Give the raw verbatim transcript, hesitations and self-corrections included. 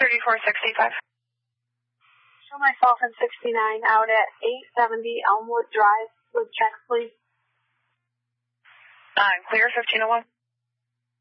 thirty-four sixty-five. Show myself in sixty-nine out at eight seventy Elmwood Drive with checks, please. Uh, clear fifteen oh one.